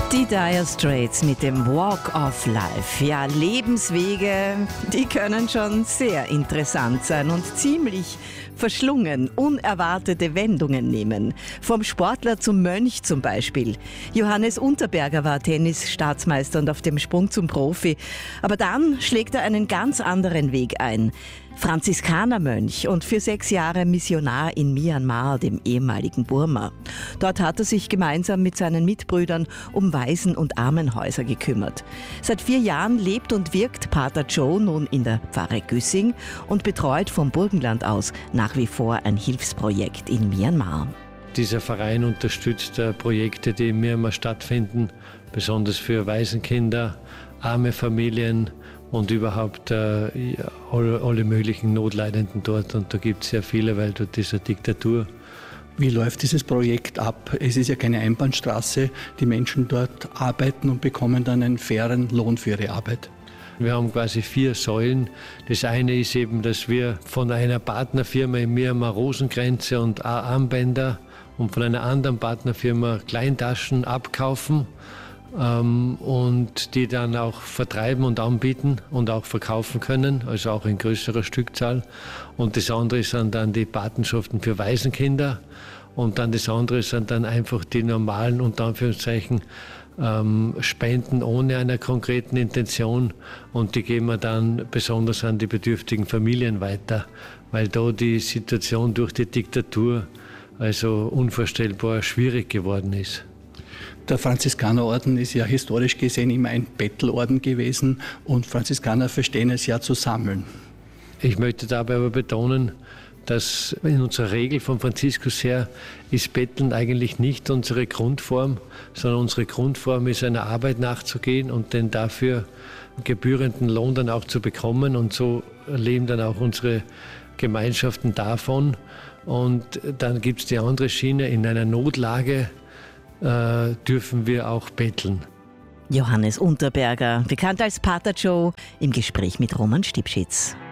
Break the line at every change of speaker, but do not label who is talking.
Die Dire Straits mit dem Walk of Life. Ja, Lebenswege, die können schon sehr interessant sein und ziemlich verschlungen, unerwartete Wendungen nehmen. Vom Sportler zum Mönch zum Beispiel. Johannes Unterberger war Tennis-Staatsmeister und auf dem Sprung zum Profi. Aber dann schlägt er einen ganz anderen Weg ein. Franziskanermönch und für 6 Jahre Missionar in Myanmar, dem ehemaligen Burma. Dort hat er sich gemeinsam mit seinen Mitbrüdern um Waisen- und Armenhäuser gekümmert. Seit 4 Jahren lebt und wirkt Pater Joe nun in der Pfarre Güssing und betreut vom Burgenland aus nach wie vor ein Hilfsprojekt in Myanmar.
Dieser Verein unterstützt Projekte, die in Myanmar stattfinden, besonders für Waisenkinder, arme Familien und überhaupt alle möglichen Notleidenden dort. Und da gibt es sehr viele, weil dort ist eine Diktatur.
Wie läuft dieses Projekt ab? Es ist ja keine Einbahnstraße. Die Menschen dort arbeiten und bekommen dann einen fairen Lohn für ihre Arbeit.
Wir haben quasi 4 Säulen. Das eine ist eben, dass wir von einer Partnerfirma in Myanmar Rosenkränze und Armbänder und von einer anderen Partnerfirma Kleintaschen abkaufen und die dann auch vertreiben und anbieten und auch verkaufen können, also auch in größerer Stückzahl. Und das andere sind dann die Patenschaften für Waisenkinder und dann das andere sind dann einfach die normalen, unter Anführungszeichen, Spenden ohne einer konkreten Intention und die geben wir dann besonders an die bedürftigen Familien weiter, weil da die Situation durch die Diktatur also unvorstellbar schwierig geworden ist.
Der Franziskanerorden ist ja historisch gesehen immer ein Bettelorden gewesen und Franziskaner verstehen es ja zu sammeln.
Ich möchte dabei aber betonen, dass in unserer Regel von Franziskus her ist Betteln eigentlich nicht unsere Grundform, sondern unsere Grundform ist, einer Arbeit nachzugehen und den dafür gebührenden Lohn dann auch zu bekommen. Und so leben dann auch unsere Gemeinschaften davon. Und dann gibt es die andere Schiene, in einer Notlage dürfen wir auch betteln.
Johannes Unterberger, bekannt als Pater Joe, im Gespräch mit Roman Stipschitz.